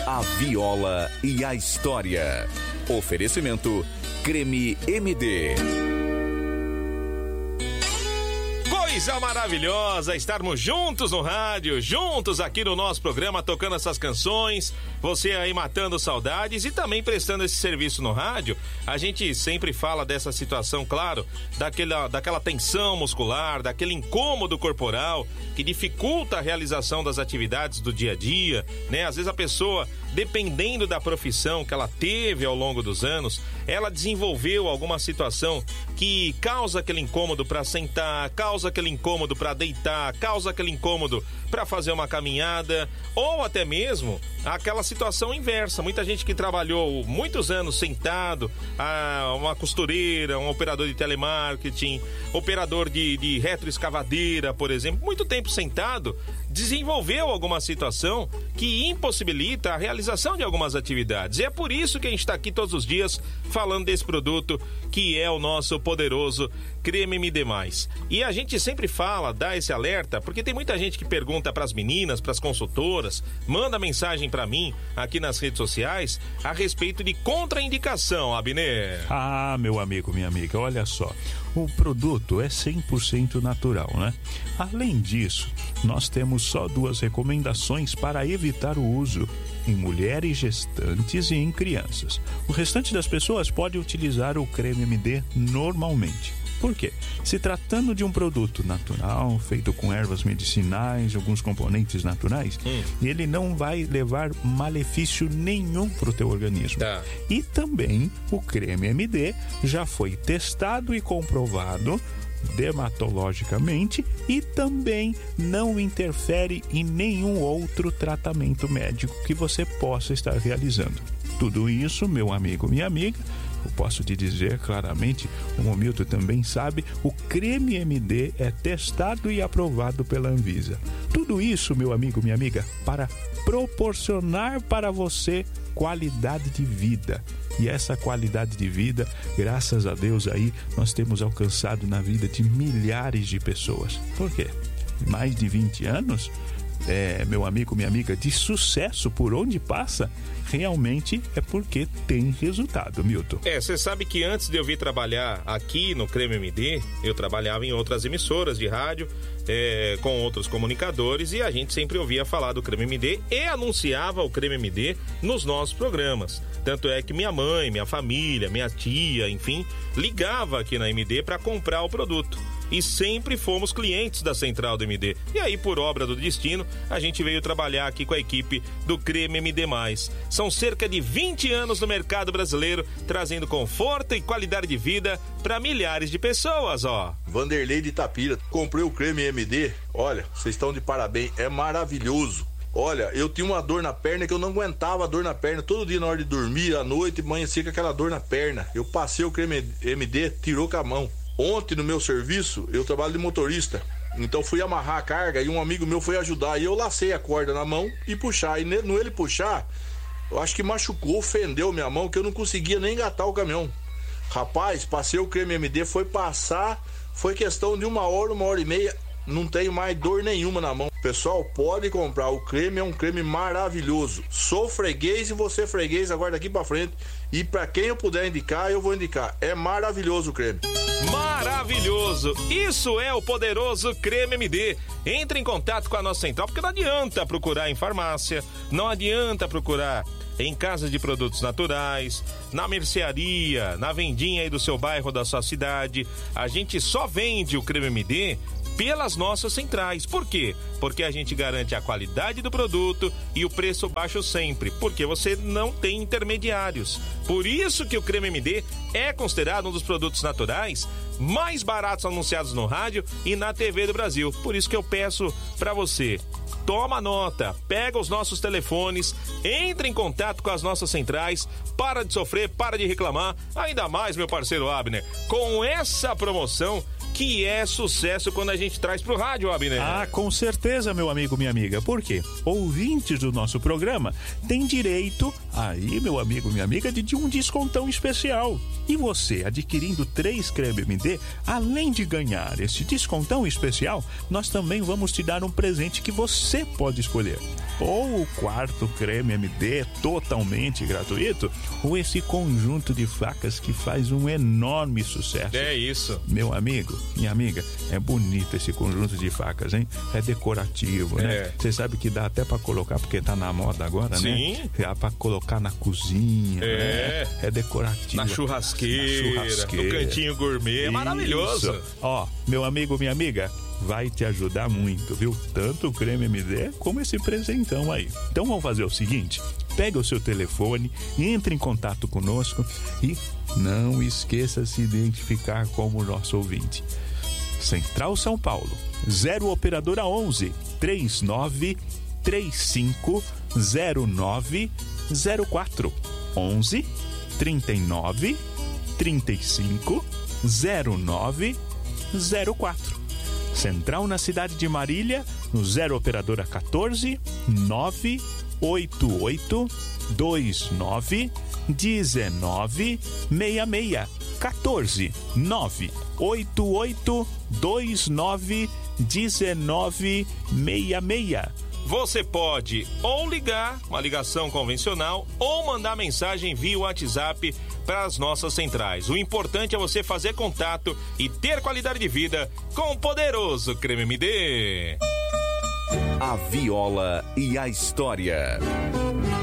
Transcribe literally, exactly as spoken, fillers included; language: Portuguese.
A viola e a história. Oferecimento Creme M D. Coisa maravilhosa estarmos juntos no rádio, juntos aqui no nosso programa, tocando essas canções, você aí matando saudades e também prestando esse serviço no rádio. A gente sempre fala dessa situação, claro, daquela, daquela tensão muscular, daquele incômodo corporal que dificulta a realização das atividades do dia a dia, né? Às vezes a pessoa, dependendo da profissão que ela teve ao longo dos anos, ela desenvolveu alguma situação que causa aquele incômodo para sentar, causa aquele incômodo para deitar, causa aquele incômodo para fazer uma caminhada, ou até mesmo aquela situação inversa. Muita gente que trabalhou muitos anos sentado, uma costureira, um operador de telemarketing, operador de, de retroescavadeira, por exemplo, muito tempo sentado, desenvolveu alguma situação que impossibilita a realização de algumas atividades. E é por isso que a gente está aqui todos os dias falando desse produto que é o nosso poderoso Creme M D mais. E a gente sempre fala, dá esse alerta, porque tem muita gente que pergunta para as meninas, para as consultoras, manda mensagem para mim aqui nas redes sociais a respeito de contraindicação, Abner. Ah, meu amigo, minha amiga, olha só, o produto é cem por cento natural, né? Além disso, nós temos só duas recomendações para evitar o uso: em mulheres gestantes e em crianças. O restante das pessoas pode utilizar o Creme M D normalmente. Por quê? Se tratando de um produto natural, feito com ervas medicinais, alguns componentes naturais, hum. ele não vai levar malefício nenhum para o teu organismo. Tá. E também o Creme M D já foi testado e comprovado dermatologicamente e também não interfere em nenhum outro tratamento médico que você possa estar realizando. Tudo isso, meu amigo, minha amiga, eu posso te dizer claramente, o Momilton também sabe, o Creme M D é testado e aprovado pela Anvisa. Tudo isso, meu amigo, minha amiga, para proporcionar para você qualidade de vida. E essa qualidade de vida, graças a Deus aí, nós temos alcançado na vida de milhares de pessoas. Por quê? Mais de vinte anos, é, meu amigo, minha amiga, de sucesso por onde passa, realmente é porque tem resultado, Milton. É, você sabe que antes de eu vir trabalhar aqui no Creme M D, eu trabalhava em outras emissoras de rádio, é, com outros comunicadores, e a gente sempre ouvia falar do Creme M D e anunciava o Creme M D nos nossos programas. Tanto é que minha mãe, minha família, minha tia, enfim, ligava aqui na M D para comprar o produto. E sempre fomos clientes da Central do M D. E aí, por obra do destino, a gente veio trabalhar aqui com a equipe do Creme M D mais. São cerca de vinte anos no mercado brasileiro, trazendo conforto e qualidade de vida para milhares de pessoas, ó. Vanderlei de Itapira, comprei o Creme M D. Olha, vocês estão de parabéns, é maravilhoso. Olha, eu tinha uma dor na perna que eu não aguentava a dor na perna. Todo dia na hora de dormir, à noite, amanhecia com aquela dor na perna. Eu passei o Creme M D, tirou com a mão. Ontem no meu serviço, eu trabalho de motorista, então fui amarrar a carga e um amigo meu foi ajudar, e eu lacei a corda na mão e puxar, e no ele puxar, eu acho que machucou, fendeu minha mão, que eu não conseguia nem engatar o caminhão. Rapaz, passei o Creme M D, foi passar, foi questão de uma hora, uma hora e meia, não tenho mais dor nenhuma na mão. Pessoal, pode comprar, o creme é um creme maravilhoso. Sou freguês e você freguês agora daqui pra frente, e pra quem eu puder indicar, eu vou indicar. É maravilhoso o creme. Maravilhoso! Isso é o poderoso Creme M D. Entre em contato com a nossa central, porque não adianta procurar em farmácia, não adianta procurar em casas de produtos naturais, na mercearia, na vendinha aí do seu bairro, da sua cidade. A gente só vende o Creme M D pelas nossas centrais. Por quê? Porque a gente garante a qualidade do produto e o preço baixo sempre, porque você não tem intermediários. Por isso que o Creme M D é considerado um dos produtos naturais mais baratos anunciados no rádio e na T V do Brasil. Por isso que eu peço para você, toma nota, pega os nossos telefones, entre em contato com as nossas centrais, para de sofrer, para de reclamar, ainda mais, meu parceiro Abner, com essa promoção que é sucesso quando a gente traz pro rádio, Abner. Ah, com certeza, meu amigo, minha amiga. Por quê? Ouvintes do nosso programa têm direito, aí, meu amigo, minha amiga, de, de um descontão especial. E você, adquirindo três creme M D, além de ganhar esse descontão especial, nós também vamos te dar um presente que você pode escolher. Ou o quarto creme M D totalmente gratuito, ou esse conjunto de facas que faz um enorme sucesso. É isso. Meu amigo, minha amiga, é bonito esse conjunto de facas, hein? É decorativo, é. né? Você sabe que dá até pra colocar, porque tá na moda agora, Sim. né? Dá pra colocar na cozinha, é. né? É decorativo. Na churrasqueira, na churrasqueira. No cantinho gourmet, é maravilhoso. Isso. Ó, meu amigo, minha amiga, vai te ajudar muito, viu? Tanto o creme M D como esse presentão aí. Então vamos fazer o seguinte, pega o seu telefone, entre em contato conosco e não esqueça de se identificar como nosso ouvinte. Central São Paulo, zero operadora onze, três nove três cinco zero nove zero quatro, onze, trinta e nove, trinta e cinco, zero nove zero quatro. Central na cidade de Marília, no zero operadora quatorze, nove oito oito, dois nove, dezenove, seis seis. quatorze, nove oito oito, dois nove, dezenove, seis seis. Você pode ou ligar, uma ligação convencional, ou mandar mensagem via WhatsApp para as nossas centrais. O importante é você fazer contato e ter qualidade de vida com o poderoso Creme M D. A viola e a história.